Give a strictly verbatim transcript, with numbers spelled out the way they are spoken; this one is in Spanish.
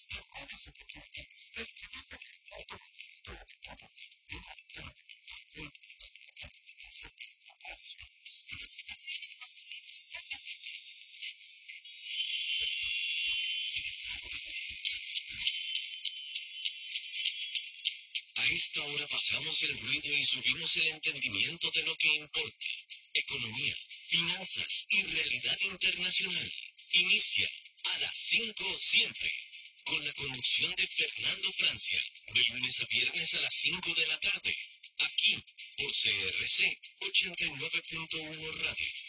A esta hora bajamos el ruido y subimos el entendimiento de lo que importa. Economía, finanzas y realidad internacional. Inicia a las cinco siempre, con la conducción de Fernando Francia, de lunes a viernes a las cinco de la tarde, aquí por C R C ochenta y nueve punto uno Radio.